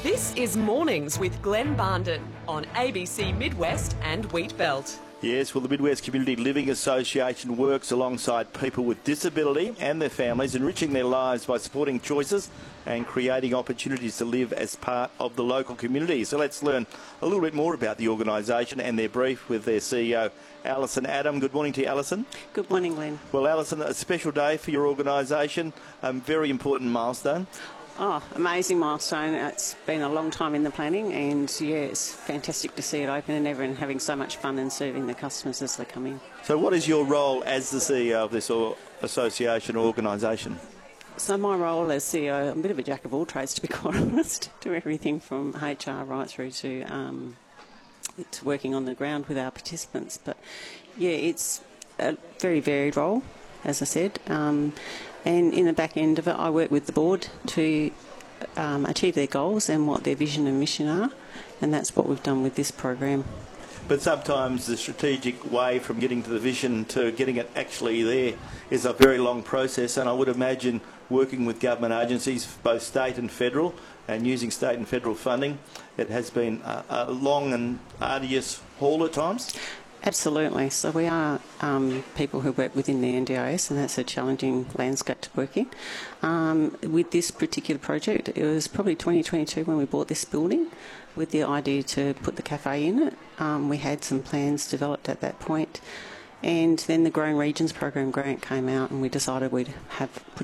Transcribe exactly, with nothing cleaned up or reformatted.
This is Mornings with Glenn Barnden on A B C Midwest and Wheat Belt. Yes, well, the Midwest Community Living Association works alongside people with disability and their families, enriching their lives by supporting choices and creating opportunities to live as part of the local community. So let's learn a little bit more about the organisation and their brief with their C E O, Alison Adam. Good morning to you, Alison. Good morning, Glenn. Well, Alison, a special day for your organisation, a very important milestone. Oh, amazing milestone. It's been a long time in the planning, and yeah, it's fantastic to see it open and everyone having so much fun and serving the customers as they come in. So what is your role as the C E O of this or association or organisation? So my role as C E O, I'm a bit of a jack of all trades, to be quite honest. Do everything from H R right through to, um, to working on the ground with our participants. But yeah, it's a very varied role, as I said. Um, and in the back end of it, I work with the board to um, achieve their goals and what their vision and mission are. And that's what we've done with this program. But sometimes the strategic way from getting to the vision to getting it actually there is a very long process, and I would imagine working with government agencies, both state and federal, and using state and federal funding, it has been a, a long and arduous haul at times. Absolutely. So we are um, people who work within the N D I S, and that's a challenging landscape to work in. Um, with this particular project, it was probably twenty twenty-two when we bought this building with the idea to put the cafe in it. Um, we had some plans developed at that point, and then the Growing Regions Program grant came out, and we decided we'd have put